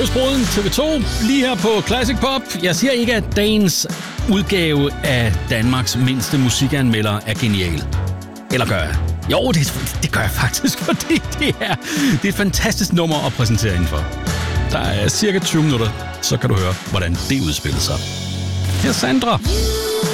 Nyhedsbruden TV2, lige her på Classic Pop. Jeg siger ikke, at dagens udgave af Danmarks mindste musikanmelder er genial. Eller gør jeg? Jo, det gør jeg faktisk, fordi det er et fantastisk nummer at præsentere indenfor. Der er cirka 20 minutter, så kan du høre, hvordan det udspiller sig. Her er Sandra.